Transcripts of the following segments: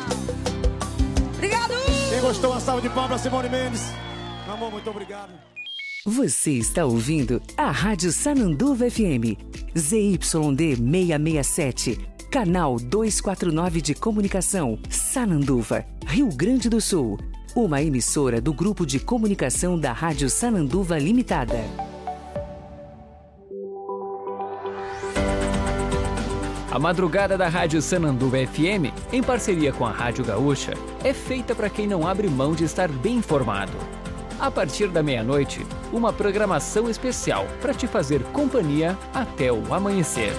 Obrigado! Quem gostou, uma salva de palmas para Simone Mendes. Meu amor, muito obrigado. Você está ouvindo a Rádio Sananduva FM, ZYD 667, canal 249 de comunicação, Sananduva, Rio Grande do Sul. Uma emissora do Grupo de Comunicação da Rádio Sananduva Limitada. A madrugada da Rádio Sananduva FM, em parceria com a Rádio Gaúcha, é feita para quem não abre mão de estar bem informado. A partir da meia-noite, uma programação especial para te fazer companhia até o amanhecer.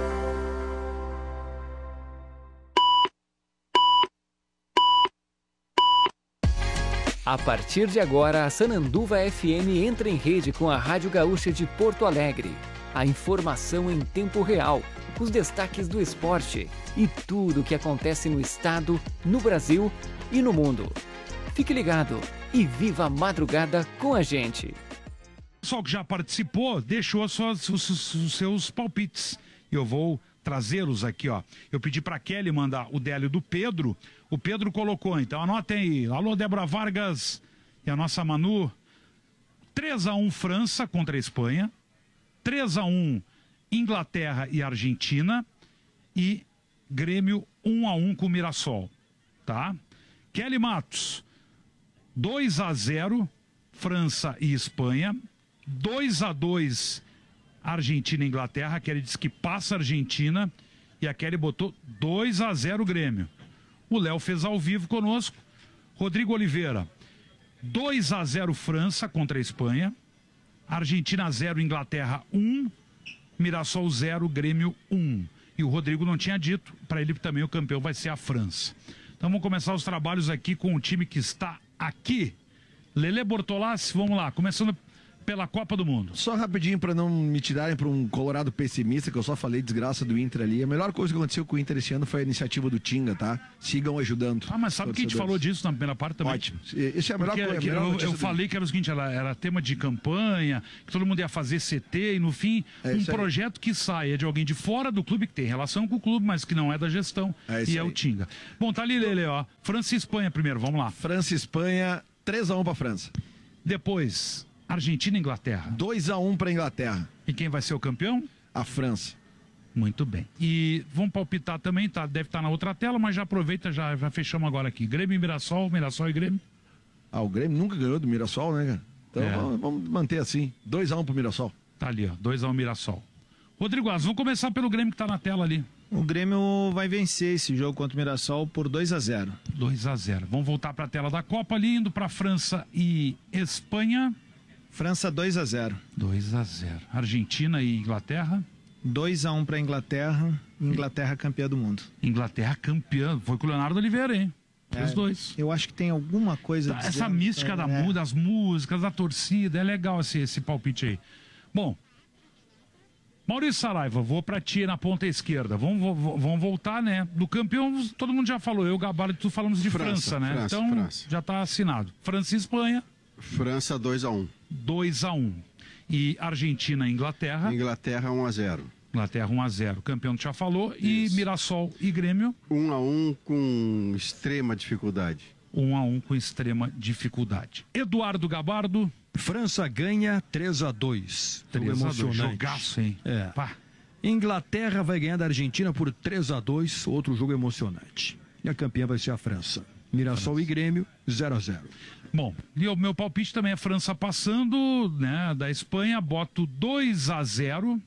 A partir de agora, a Sananduva FM entra em rede com a Rádio Gaúcha de Porto Alegre. A informação em tempo real, os destaques do esporte e tudo o que acontece no estado, no Brasil e no mundo. Fique ligado e viva a madrugada com a gente. O pessoal que já participou deixou os seus palpites. Eu vou trazê-los aqui, ó. Eu pedi para Kelly mandar o Délio do Pedro. O Pedro colocou, então anotem aí. Alô, Débora Vargas e a nossa Manu. 3-1 França contra a Espanha. 3-1 Inglaterra e Argentina. E Grêmio 1-1 com o Mirassol. Tá? Kelly Matos. 2-0 França e Espanha. 2-2 Argentina e Inglaterra. A Kelly disse que passa a Argentina. E a Kelly botou 2-0 Grêmio. O Léo fez ao vivo conosco. Rodrigo Oliveira. 2-0 França contra a Espanha. Argentina 0, Inglaterra 1. Mirassol 0, Grêmio 1. E o Rodrigo não tinha dito. Para ele também o campeão vai ser a França. Então vamos começar os trabalhos aqui com o time que está aqui. Lele Bortolassi, vamos lá. Começando pela Copa do Mundo. Só rapidinho para não me tirarem para um colorado pessimista, que eu só falei desgraça do Inter ali. A melhor coisa que aconteceu com o Inter esse ano foi a iniciativa do Tinga, tá? Sigam ajudando. Ah, mas sabe que a gente falou disso na primeira parte também? Ótimo. Isso é a melhor coisa. Eu falei que era o seguinte, era tema de campanha, que todo mundo ia fazer CT e no fim, um projeto que saia de alguém de fora do clube, que tem relação com o clube, mas que não é da gestão, e é o Tinga. Bom, tá ali, Lele, ó. França e Espanha primeiro, vamos lá. França e Espanha, 3-1 para França. Depois, Argentina e Inglaterra. 2-1 para Inglaterra. E quem vai ser o campeão? A França. Muito bem. E vamos palpitar também, tá? Deve estar na outra tela, mas já aproveita, já fechamos agora aqui. Grêmio e Mirassol, Mirassol e Grêmio. Ah, o Grêmio nunca ganhou do Mirassol, né, cara? Então vamos manter assim. 2-1 pro Mirassol. Tá ali, ó. 2-1 Mirassol. Rodrigo Alves, vamos começar pelo Grêmio que tá na tela ali. O Grêmio vai vencer esse jogo contra o Mirassol por 2-0. 2-0. Vamos voltar para a tela da Copa ali, indo para França e Espanha. França 2-0. 2-0. Argentina e Inglaterra. 2-1 para Inglaterra. Inglaterra campeã do mundo. Inglaterra campeã. Foi com o Leonardo Oliveira, hein? Os dois. Eu acho que tem alguma coisa... Essa mística das músicas, da torcida. É legal esse palpite aí. Bom, Maurício Saraiva, vou pra ti na ponta esquerda. Vamos voltar, né? Do campeão, todo mundo já falou. Eu, Gabardo e tu falamos de França, né? Então, já tá assinado. França e Espanha. França 2-1. 2-1. E Argentina e Inglaterra. Inglaterra 1-0. Inglaterra 1-0. O campeão já falou. Isso. E Mirassol e Grêmio. 1-1 com extrema dificuldade. 1-1 com extrema dificuldade. Eduardo Gabardo. França ganha 3-2. 3-2. Jogaço, hein? É. Pá. Inglaterra vai ganhar da Argentina por 3-2. Outro jogo emocionante. E a campeã vai ser a França. Mirassol e Grêmio, 0-0. Bom, e o meu palpite também é França passando, né? Da Espanha, boto 2-0.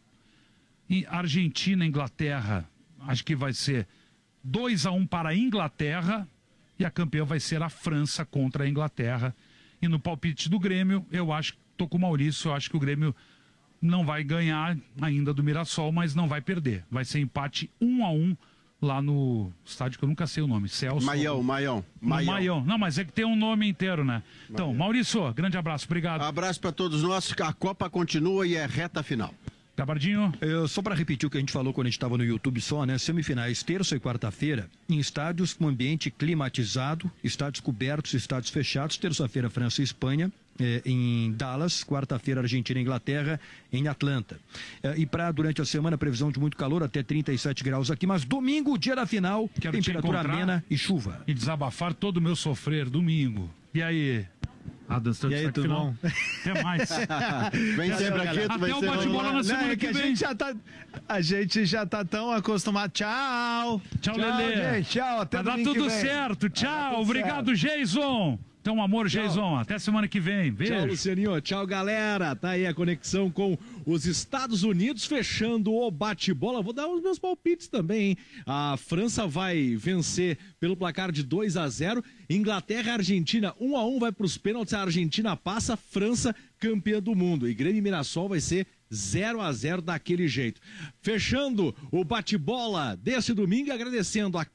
E Argentina, Inglaterra, acho que vai ser 2-1 para a Inglaterra. E a campeã vai ser a França contra a Inglaterra. E no palpite do Grêmio, eu acho, tô com o Maurício, eu acho que o Grêmio não vai ganhar ainda do Mirassol, mas não vai perder. Vai ser empate 1-1 lá no estádio que eu nunca sei o nome. Celso. Maião. Não, mas é que tem um nome inteiro, né? Então, Maurício, grande abraço, obrigado. Abraço para todos nós, a Copa continua e é reta final. Gabardinho? Só para repetir o que a gente falou quando a gente estava no YouTube só, né? Semifinais, terça e quarta-feira, em estádios com ambiente climatizado, estádios cobertos, estádios fechados. Terça-feira, França e Espanha. em Dallas, quarta-feira Argentina e Inglaterra em Atlanta. E para durante a semana, previsão de muito calor, até 37 graus aqui, mas domingo, dia da final, Quero temperatura amena e chuva. E desabafar todo o meu sofrer, domingo. E aí? E aí, tudo bom? Até mais. Vem sempre aqui, tu vai Até o ser... bate-bola na semana que vem. A gente já tá tão acostumado. Tchau! Tchau, Lelê. Gente, tchau, até Vai dar domingo que tudo vem. certo. Tchau. tudo Obrigado, Jason. Então, amor, Jason. Até semana que vem. Beijo. Tchau, Lucianinho. Tchau, galera. Tá aí a conexão com os Estados Unidos, fechando o bate-bola. Vou dar os meus palpites também, hein? A França vai vencer pelo placar de 2-0. Inglaterra e Argentina 1-1, vai para os pênaltis. A Argentina passa, França campeã do mundo. E Grêmio e Mirassol vai ser 0-0 daquele jeito. Fechando o bate-bola desse domingo, agradecendo a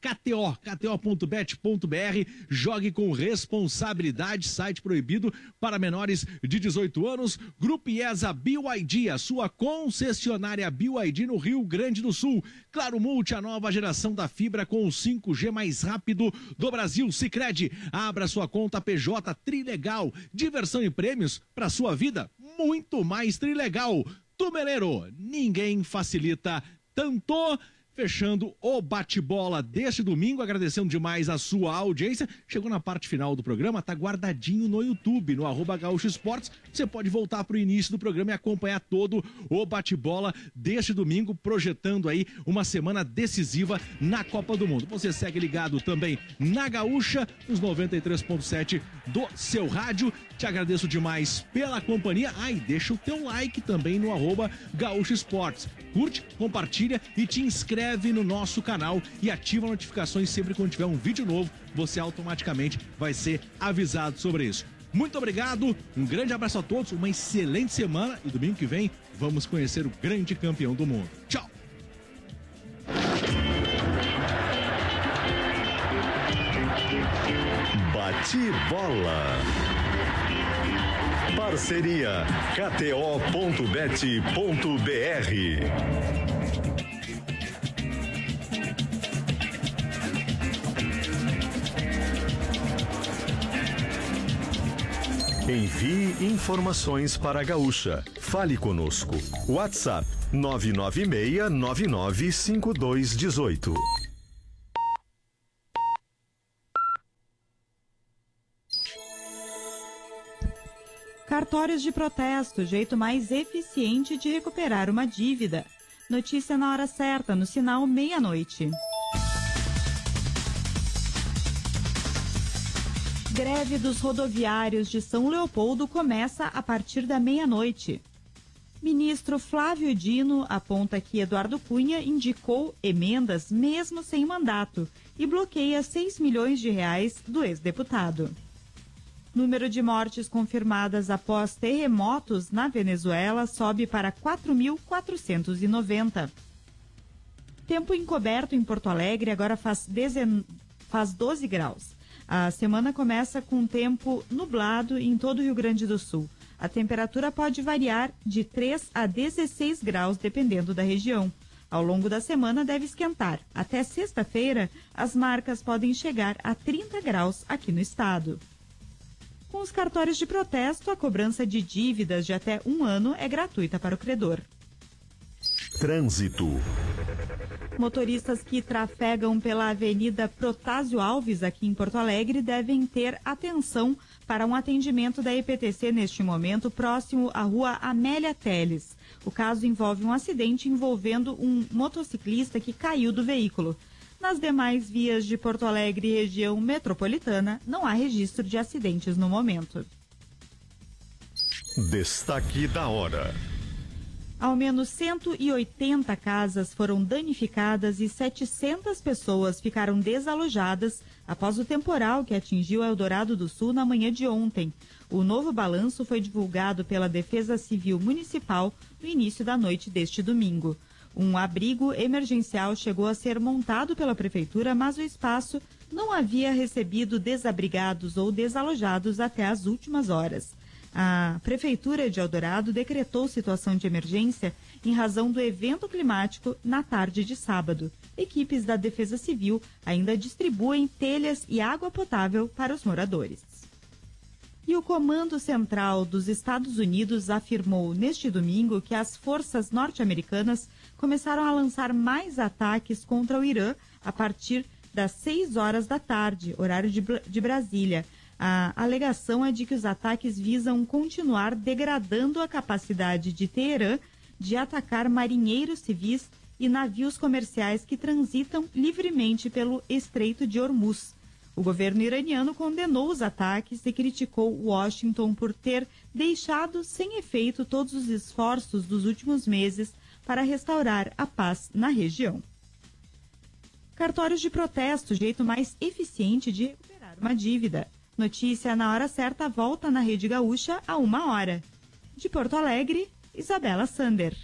KTO.bet.br. Jogue com responsabilidade, site proibido para menores de 18 anos. Grupo IESA BYD, a sua concessionária BYD no Rio Grande do Sul. Claro Multi, a nova geração da fibra com o 5G mais rápido do Brasil. Sicredi, abra sua conta PJ Trilegal. Diversão e prêmios para sua vida muito mais trilegal. Tumeleiro, ninguém facilita tanto. Fechando o bate-bola deste domingo, agradecendo demais a sua audiência. Chegou na parte final do programa, tá guardadinho no YouTube, no @Gaúcho Esportes. Você pode voltar para o início do programa e acompanhar todo o bate-bola deste domingo, projetando aí uma semana decisiva na Copa do Mundo. Você segue ligado também na Gaúcha, nos 93.7 do seu rádio. Te agradeço demais pela companhia. E deixa o teu like também no @Gaúcho Esportes. Curte, compartilha e te inscreve no nosso canal e ativa notificações sempre quando tiver um vídeo novo. Você automaticamente vai ser avisado sobre isso. Muito obrigado, um grande abraço a todos, uma excelente semana e domingo que vem vamos conhecer o grande campeão do mundo. Tchau! Bate-bola. Parceria KTO.bet.br. Envie informações para a Gaúcha. Fale conosco. WhatsApp 996995218. Cartórios de protesto, jeito mais eficiente de recuperar uma dívida. Notícia na hora certa, no sinal meia-noite. Greve dos rodoviários de São Leopoldo começa a partir da meia-noite. Ministro Flávio Dino aponta que Eduardo Cunha indicou emendas mesmo sem mandato e bloqueia 6 milhões de reais do ex-deputado. Número de mortes confirmadas após terremotos na Venezuela sobe para 4.490. Tempo encoberto em Porto Alegre agora faz 12 graus. A semana começa com tempo nublado em todo o Rio Grande do Sul. A temperatura pode variar de 3 a 16 graus, dependendo da região. Ao longo da semana deve esquentar. Até sexta-feira, as marcas podem chegar a 30 graus aqui no estado. Com os cartórios de protesto, a cobrança de dívidas de até 1 ano é gratuita para o credor. Trânsito. Motoristas que trafegam pela Avenida Protásio Alves, aqui em Porto Alegre, devem ter atenção para um atendimento da EPTC neste momento, próximo à rua Amélia Teles. O caso envolve um acidente envolvendo um motociclista que caiu do veículo. Nas demais vias de Porto Alegre e região metropolitana, não há registro de acidentes no momento. Destaque da hora. Ao menos 180 casas foram danificadas e 700 pessoas ficaram desalojadas após o temporal que atingiu Eldorado do Sul na manhã de ontem. O novo balanço foi divulgado pela Defesa Civil Municipal no início da noite deste domingo. Um abrigo emergencial chegou a ser montado pela Prefeitura, mas o espaço não havia recebido desabrigados ou desalojados até as últimas horas. A Prefeitura de Eldorado decretou situação de emergência em razão do evento climático na tarde de sábado. Equipes da Defesa Civil ainda distribuem telhas e água potável para os moradores. E o Comando Central dos Estados Unidos afirmou neste domingo que as forças norte-americanas começaram a lançar mais ataques contra o Irã a partir das 6 horas da tarde, horário de Brasília. A alegação é de que os ataques visam continuar degradando a capacidade de Teherã de atacar marinheiros civis e navios comerciais que transitam livremente pelo Estreito de Hormuz. O governo iraniano condenou os ataques e criticou Washington por ter deixado sem efeito todos os esforços dos últimos meses para restaurar a paz na região. Cartórios de protesto, jeito mais eficiente de recuperar uma dívida. Notícia na hora certa volta na Rede Gaúcha a 1h. De Porto Alegre, Isabela Sander.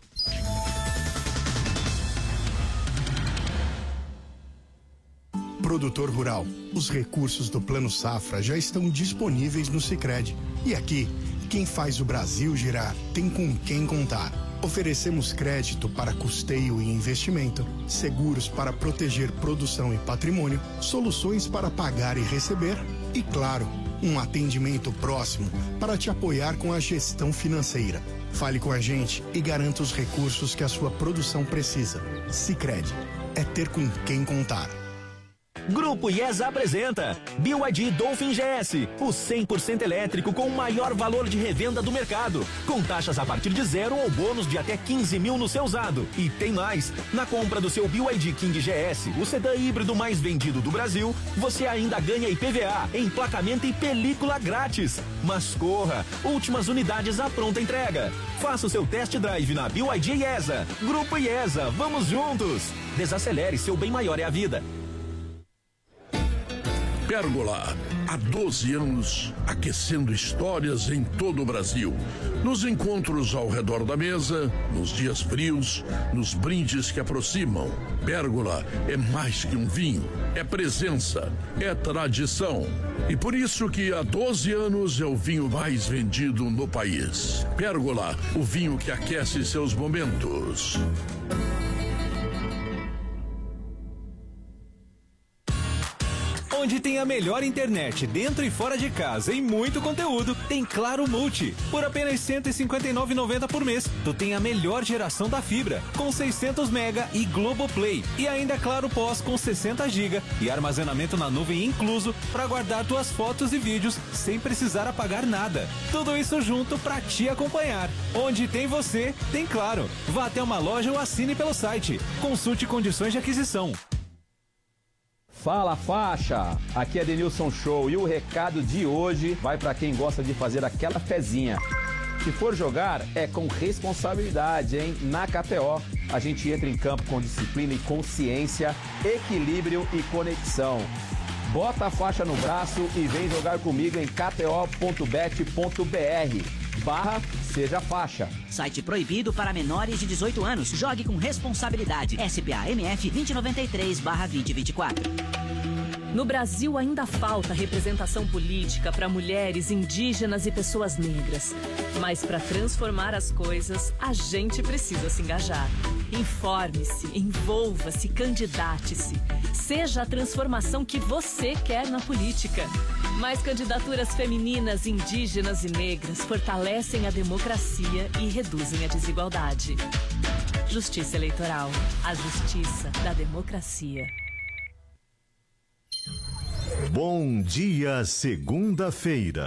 Produtor rural, os recursos do Plano Safra já estão disponíveis no Sicredi. E aqui, quem faz o Brasil girar tem com quem contar. Oferecemos crédito para custeio e investimento, seguros para proteger produção e patrimônio, soluções para pagar e receber e, claro, um atendimento próximo para te apoiar com a gestão financeira. Fale com a gente e garanta os recursos que a sua produção precisa. Sicredi, é ter com quem contar. Grupo IESA apresenta BYD Dolphin GS, o 100% elétrico com o maior valor de revenda do mercado, com taxas a partir de 0 ou bônus de até 15 mil no seu usado. E tem mais, na compra do seu BYD King GS, o sedã híbrido mais vendido do Brasil, você ainda ganha IPVA, emplacamento e película grátis. Mas corra, últimas unidades à pronta entrega. Faça o seu test drive na BYD IESA. Grupo IESA, vamos juntos. Desacelere, seu bem maior é a vida. Pérgola, há 12 anos, aquecendo histórias em todo o Brasil. Nos encontros ao redor da mesa, nos dias frios, nos brindes que aproximam. Pérgola é mais que um vinho, é presença, é tradição. E por isso que há 12 anos é o vinho mais vendido no país. Pérgola, o vinho que aquece seus momentos. Onde tem a melhor internet dentro e fora de casa e muito conteúdo, tem Claro Multi. Por apenas R$ 159,90 por mês, tu tem a melhor geração da fibra, com 600 mega e Globoplay. E ainda Claro Pós com 60 GB e armazenamento na nuvem incluso para guardar tuas fotos e vídeos sem precisar apagar nada. Tudo isso junto para te acompanhar. Onde tem você, tem Claro. Vá até uma loja ou assine pelo site. Consulte condições de aquisição. Fala faixa, aqui é Denilson Show e o recado de hoje vai para quem gosta de fazer aquela fezinha. Se for jogar, é com responsabilidade, hein? Na KTO, a gente entra em campo com disciplina e consciência, equilíbrio e conexão. Bota a faixa no braço e vem jogar comigo em kto.bet.br/seja faixa. Site proibido para menores de 18 anos. Jogue com responsabilidade. SPA-MF 2093/2024. No Brasil ainda falta representação política para mulheres, indígenas e pessoas negras. Mas para transformar as coisas, a gente precisa se engajar. Informe-se, envolva-se, candidate-se. Seja a transformação que você quer na política. Mais candidaturas femininas, indígenas e negras fortalecem a democracia e reduzem a desigualdade. Justiça Eleitoral. A justiça da democracia. Bom dia, segunda-feira.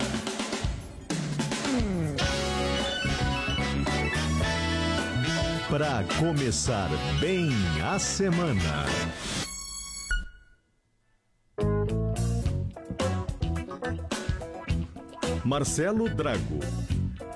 Para começar bem a semana. Marcelo Drago,